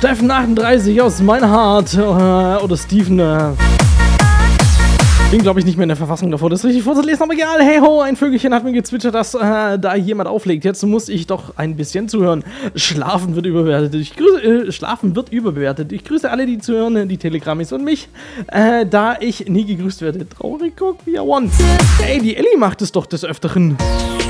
Steffen 38 aus Meinhard oder Steven. Bin, glaube ich, nicht mehr in der Verfassung davor, das richtig vorzulesen, aber egal. Hey ho, ein Vögelchen hat mir gezwitschert, dass da jemand auflegt. Jetzt muss ich doch ein bisschen zuhören. Schlafen wird überbewertet. Ich grüße alle, die zuhören, die Telegrammis und mich, da ich nie gegrüßt werde. Traurig, guck, wie er wants. Ey, die Ellie macht es doch des Öfteren.